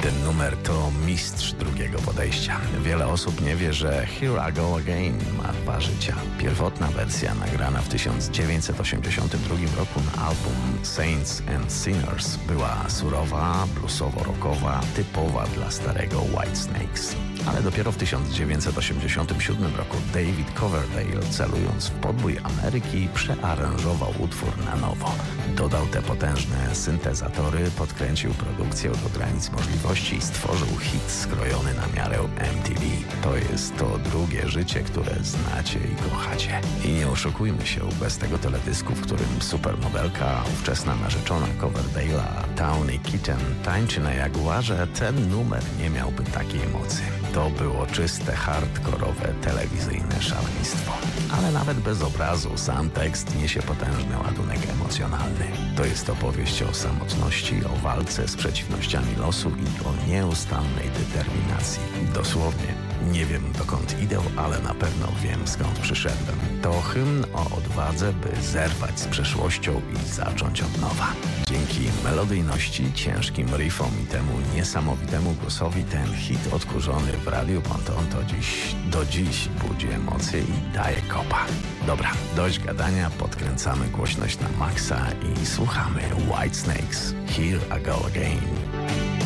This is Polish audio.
Ten numer to mistrz drugiego podejścia. Wiele osób nie wie, że Here I Go Again ma 2 życia. Pierwotna wersja nagrana w 1982 roku na album Saints and Sinners była surowa, bluesowo-rockowa, typowa dla starego Whitesnakes. Ale dopiero w 1987 roku David Coverdale, celując w podbój Ameryki, przearanżował utwór na nowo. Dodał te potężne syntezatory, podkręcił produkcję do granic możliwości i stworzył hit skrojony na miarę MTV. To jest to drugie życie, które znacie i kochacie. I nie oszukujmy się, bez tego teledysku, w którym supermodelka, ówczesna narzeczona Coverdale'a, Tawny Kitten, tańczy na Jaguarze, ten numer nie miałby takiej mocy. To było czyste, hardkorowe, telewizyjne szaleństwo. Ale nawet bez obrazu sam tekst niesie potężny ładunek emocjonalny. To jest opowieść o samotności, o walce z przeciwnościami losu i o nieustannej determinacji. Dosłownie, nie wiem dokąd idę, ale na pewno wiem skąd przyszedłem. To hymn o odwadze, by zerwać z przeszłością i zacząć od nowa. Dzięki melodyjności, ciężkim riffom i temu niesamowitemu głosowi ten hit odkurzony w Radiu Ponton do dziś budzi emocje i daje kopa. Dobra, dość gadania, podkręcamy głośność na maksa i słuchamy Whitesnakes, Here I Go Again.